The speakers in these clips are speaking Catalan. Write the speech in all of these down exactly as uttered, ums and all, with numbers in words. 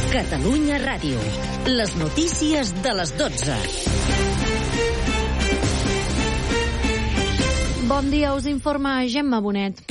Catalunya Ràdio. Les notícies de les dotze. Bon dia, us informa Gemma Bonet.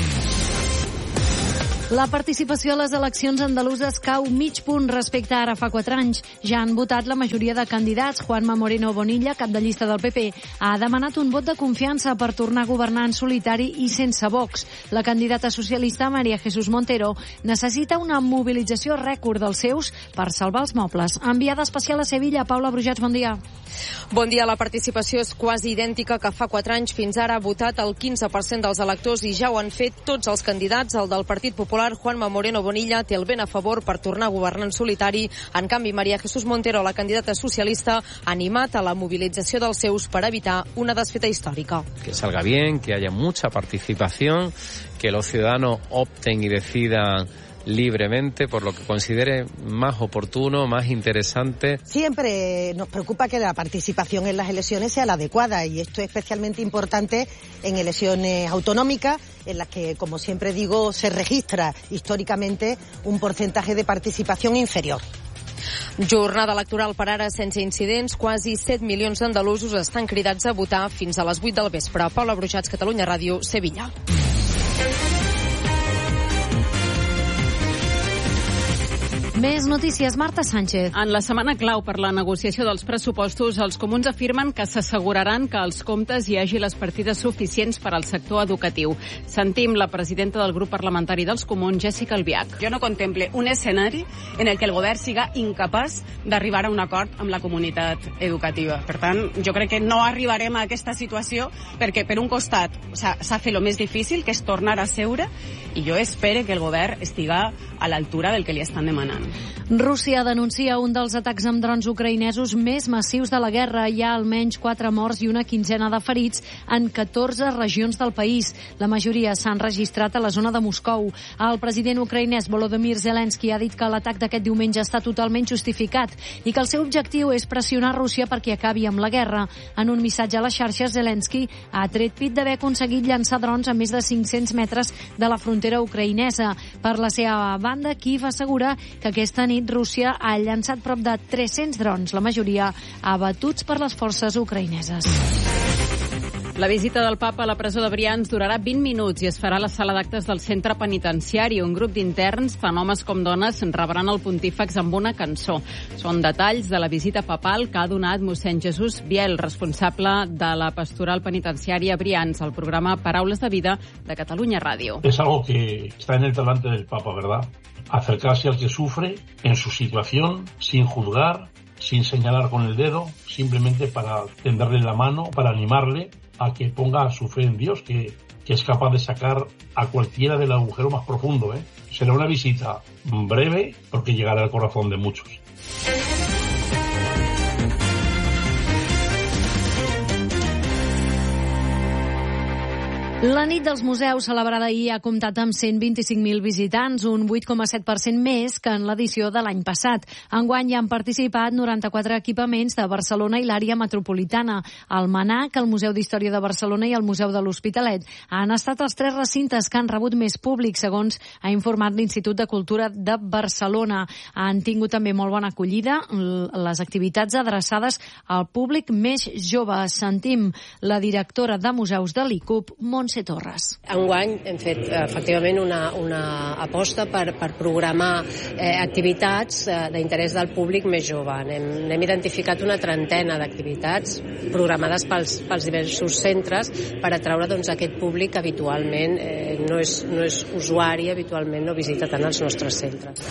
La participació a les eleccions andaluses cau mig punt respecte a ara fa quatre anys. Ja han votat la majoria de candidats. Juanma Moreno Bonilla, cap de llista del P P, ha demanat un vot de confiança per tornar a governar en solitari i sense Vox. La candidata socialista, María Jesús Montero, necessita una mobilització rècord dels seus per salvar els mobles. Enviada especial a Sevilla, Paula Brujats, bon dia. Bon dia. La participació és quasi idèntica que fa quatre anys. Fins ara ha votat el quinze per cent dels electors i ja ho han fet tots els candidats. El del Partit Popular, Juanma Moreno Bonilla, té el vent a favor per tornar a governar en solitari. En canvi, María Jesús Montero, la candidata socialista, ha animat a la movilització dels seus per evitar una desfeta històrica. Que salga bien, que haya mucha participación, que los ciudadanos opten y decidan libremente por lo que considere más oportuno, más interesante. Siempre nos preocupa que la participación en las elecciones sea la adecuada y esto es especialmente importante en elecciones autonómicas en las que, como siempre digo, se registra històricamente un porcentaje de participación inferior. Jornada electoral per ara sense incidents. Quasi set milions d'andalusos estan cridats a votar fins a les vuit del vespre. Paula Brujats, Catalunya Ràdio, Sevilla. Més notícies, Marta Sánchez. En la setmana clau per la negociació dels pressupostos, els comuns afirmen que s'asseguraran que als comptes hi hagi les partides suficients per al sector educatiu. Sentim la presidenta del grup parlamentari dels comuns, Jessica Albiach. Jo no contemple un escenari en el que el govern siga incapaç d'arribar a un acord amb la comunitat educativa. Per tant, jo crec que no arribarem a aquesta situació perquè, per un costat, s'ha fet el més difícil, que és tornar a seure, i jo espero que el govern estiga a l'altura del que li estan demanant. Rússia denuncia un dels atacs amb drons ucraïnesos més massius de la guerra. Hi ha almenys quatre morts i una quinzena de ferits en catorze regions del país. La majoria s'han registrat a la zona de Moscou. El president ucraïnès Volodymyr Zelensky ha dit que l'atac d'aquest diumenge està totalment justificat i que el seu objectiu és pressionar Rússia perquè acabi amb la guerra. En un missatge a les xarxes, Zelensky ha tret pit d'haver aconseguit llançar drons a més de cinc-cents metres de la frontera ucraïnesa. Per la seva banda, Kiev assegura que aquesta nit Rússia ha llançat prop de tres-cents drons, la majoria abatuts per les forces ucraïneses. La visita del papa a la presó de Brians durarà vint minuts i es farà a la sala d'actes del centre penitenciari. Un grup d'interns, tant homes com dones, rebran el pontífex amb una cançó. Són detalls de la visita papal que ha donat mossèn Jesús Biel, responsable de la pastoral penitenciària Brians, al programa Paraules de Vida de Catalunya Ràdio. Es algo que está en el talante del Papa, ¿verdad? Acercarse al que sufre en su situación, sin juzgar, sin señalar con el dedo, simplemente para tenderle la mano, para animarle a que ponga su fe en Dios, que, que es capaz de sacar a cualquiera del agujero más profundo, ¿eh? Será una visita breve, porque llegará al corazón de muchos. La nit dels museus celebrada ahir ha comptat amb cent vint-i-cinc mil visitants, un vuit coma set per cent més que en l'edició de l'any passat. Enguany hi han participat noranta-quatre equipaments de Barcelona i l'àrea metropolitana. El MANAC, el Museu d'Història de Barcelona i el Museu de l'Hospitalet han estat els tres recintes que han rebut més públic, segons ha informat l'Institut de Cultura de Barcelona. Han tingut també molt bona acollida les activitats adreçades al públic més jove. Sentim la directora de museus de l'I C U P, Montse Torres. Enguany hem fet efectivament una, una aposta per, per programar eh, activitats eh, d'interès del públic més jove. Hem, hem identificat una trentena d'activitats programades pels, pels diversos centres per atraure doncs, aquest públic que habitualment eh, no, és, no és usuari, habitualment no visita tant els nostres centres.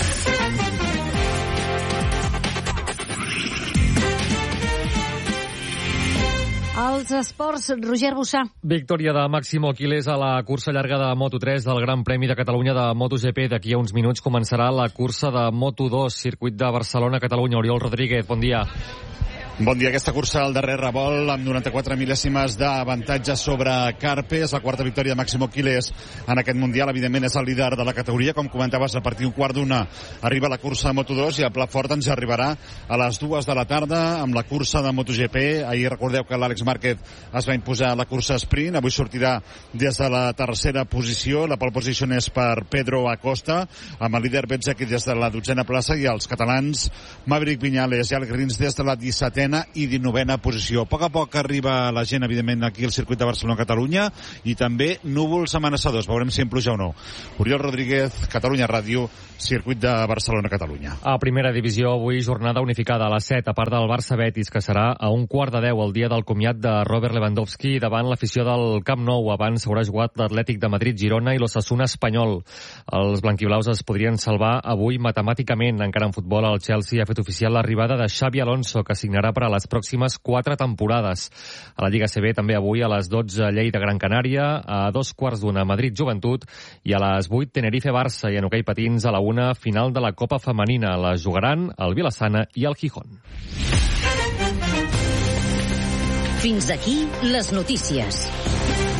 Els esports, Roger Bossà. Victòria de Máximo Aquiles a la cursa llarga de Moto tres del Gran Premi de Catalunya de MotoGP. D'aquí a uns minuts començarà la cursa de Moto dos, circuit de Barcelona-Catalunya. Oriol Rodríguez, bon dia. Bon dia. Aquesta cursa al darrer revolt amb noranta-quatre mil·lèsimes d'avantatge sobre Carpe. És la quarta victòria de Máximo Quílez en aquest Mundial. Evidentment és el líder de la categoria. Com comentaves, a partir d'un quart d'una arriba la cursa de Moto dos i el pla fort ens arribarà a les dues de la tarda amb la cursa de MotoGP. Ahir recordeu que l'Àlex Márquez es va imposar la cursa sprint. Avui sortirà des de la tercera posició. La pole position és per Pedro Acosta, amb el líder Bezzecchi des de la dotzena plaça i els catalans Maverick Viñales i Alex Rins des de la dissetena i dinovena posició. A poc a poc arriba la gent, evidentment, aquí al circuit de Barcelona-Catalunya i també núvols amenaçadors. Veurem si en pluja o no. Oriol Rodríguez, Catalunya Ràdio, circuit de Barcelona-Catalunya. A primera divisió, avui jornada unificada a les set, a part del Barça-Betis, que serà a un quart de deu el dia del comiat de Robert Lewandowski davant l'afició del Camp Nou. Abans s'haurà jugat l'Atlètic de Madrid-Girona i l'Osasuna Espanyol. Els blanquiblaus es podrien salvar avui matemàticament. Encara en futbol, el Chelsea ha fet oficial l'arribada de Xabi Alonso, que signarà per a les pròximes quatre temporades. A la Lliga C B també avui a les dotze Lleida Gran Canària, a dos quarts d'una Madrid Joventut i a les vuit Tenerife Barça, i en hoquei patins a la una final de la Copa Femenina. La jugaran el Vilassana i el Gijón. Fins aquí les notícies.